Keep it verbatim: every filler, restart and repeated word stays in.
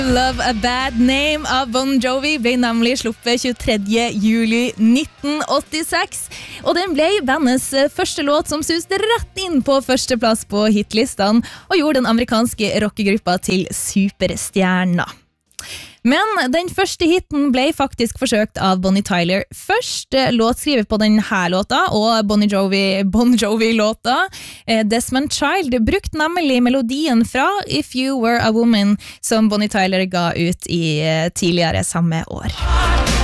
Love a Bad Name av Bon Jovi ble nemlig sluppet tjuetredje juli nitten åttiseks, og den ble bandets første låt som suste rett inn på førsteplass på hitlistene og gjorde den amerikanske rockegruppa til superstjerner. Men den første hitten ble faktisk forsøkt av Bonnie Tyler. Først låtskriver på denne låta og Bon Jovi, Bon Jovi-låta. Desmond Child brukte nemlig melodien fra If You Were a Woman som Bonnie Tyler ga ut i tidligere samme år.